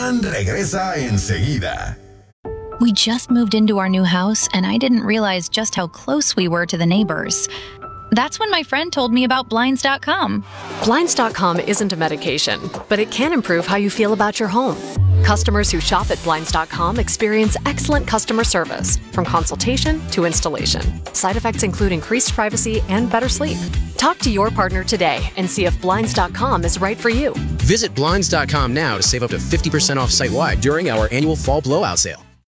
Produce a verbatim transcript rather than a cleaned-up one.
Fran regresa enseguida. We just moved into our new house, and I didn't realize just how close we were to the neighbors. That's when my friend told me about Blinds dot com. Blinds dot com isn't a medication, but it can improve how you feel about your home. Customers who shop at Blinds dot com experience excellent customer service, from consultation to installation. Side effects include increased privacy and better sleep. Talk to your partner today and see if Blinds dot com is right for you. Visit Blinds dot com now to save up to fifty percent off site-wide during our annual fall blowout sale.